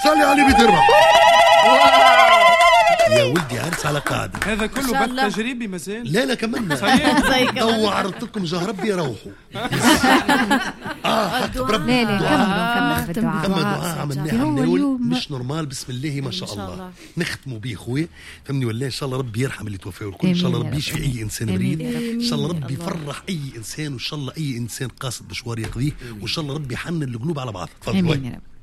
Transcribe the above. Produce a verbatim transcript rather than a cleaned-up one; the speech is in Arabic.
صلي على النبي تربح. يا ولدي عرس على قاعدة. هذا كله بث تجريبي مازال. لا لا كملنا. تو عرضت لكم جاه ربي روحوا. اه حق بربي. لا لا كملوا كملوا دعاء عملناه عملناه مش نورمال. بسم الله ما شاء الله نختموا بيه خويا فهمني ولا ان شاء الله ربي يرحم اللي توفوا الكل. ان شاء الله ربي يشفي اي انسان مريض. ان شاء الله ربي يفرح اي انسان وان شاء الله اي انسان قاصد مشوار يقضيه وان شاء الله ربي يحنن القلوب على بعض. تفضلوا.